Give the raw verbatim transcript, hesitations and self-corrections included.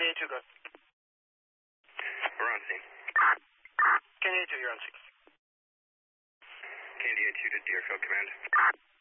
Kennedy A two, go. We're on scene. Kennedy A two, you're on scene. Kennedy A two to Deerfield Command.